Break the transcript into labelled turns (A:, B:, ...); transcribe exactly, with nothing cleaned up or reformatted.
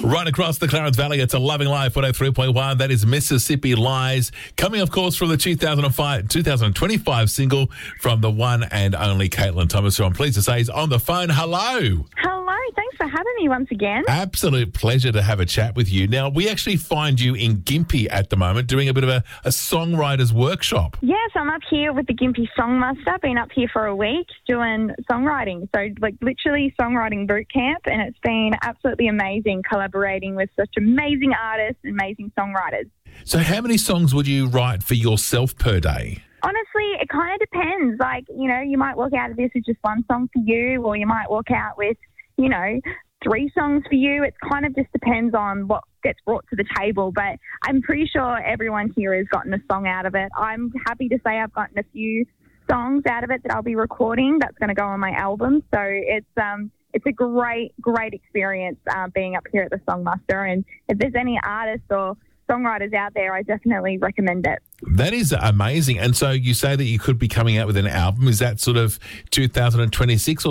A: Right across the Clarence Valley, it's a Loving Life one oh three point one. That is Mississippi Lies. Coming, of course, from the two thousand five, twenty twenty-five single from the one and only Caitlin Thomas, who I'm pleased to say is on the phone. Hello.
B: Hello. Thanks for having me once again.
A: Absolute pleasure to have a chat with you. Now, we actually find you in Gympie at the moment doing a bit of a, a songwriter's workshop.
B: Yes, I'm up here with the Gympie Songmaster. Been up here for a week doing songwriting. So, like, literally songwriting boot camp, and it's been absolutely amazing collaborating with such amazing artists and amazing songwriters.
A: So how many songs would you write for yourself per day?
B: Honestly, it kind of depends. Like, you know, you might walk out of this with just one song for you, or you might walk out with, you know, three songs for you. It kind of just depends on what gets brought to the table. But I'm pretty sure everyone here has gotten a song out of it. I'm happy to say I've gotten a few songs out of it that I'll be recording. That's going to go on my album. So it's um it's a great, great experience uh, being up here at the Songmaster. And if there's any artists or songwriters out there, I definitely recommend it.
A: That is amazing. And so you say that you could be coming out with an album. Is that sort of two thousand twenty-six or